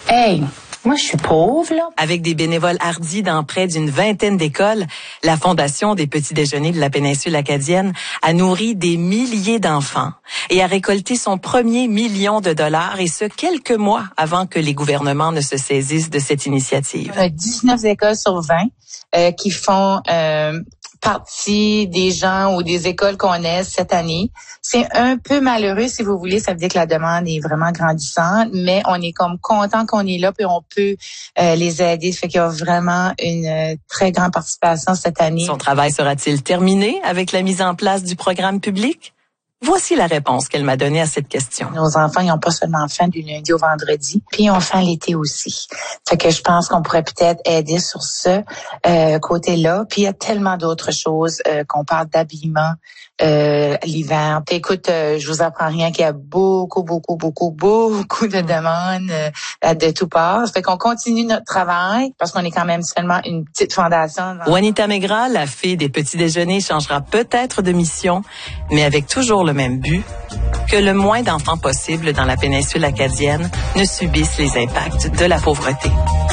Hey, moi je suis pauvre, là. Avec des bénévoles hardis dans près d'une vingtaine d'écoles, la Fondation des petits déjeuners de la péninsule acadienne a nourri des milliers d'enfants et a récolté son premier million de dollars, et ce, quelques mois avant que les gouvernements ne se saisissent de cette initiative. On a 19 écoles sur 20 qui font partie des gens ou des écoles qu'on aide cette année. C'est un peu malheureux, si vous voulez. Ça veut dire que la demande est vraiment grandissante, mais on est comme content qu'on est là, puis on peut les aider. Ça fait qu'il y a vraiment une très grande participation cette année. Son travail sera-t-il terminé avec la mise en place du programme public? Voici la réponse qu'elle m'a donnée à cette question. Nos enfants, ils n'ont pas seulement faim du lundi au vendredi, puis ils ont faim l'été aussi. Fait que je pense qu'on pourrait peut-être aider sur ce côté-là. Puis il y a tellement d'autres choses qu'on parle d'habillement l'hiver. Puis écoute, je vous apprends rien qu'il y a beaucoup de demandes de tout part. Fait qu'on continue notre travail parce qu'on est quand même seulement une petite fondation. Juanita Megra, la fée des petits déjeuners, changera peut-être de mission, mais avec toujours le même but, que le moins d'enfants possible dans la péninsule acadienne ne subissent les impacts de la pauvreté.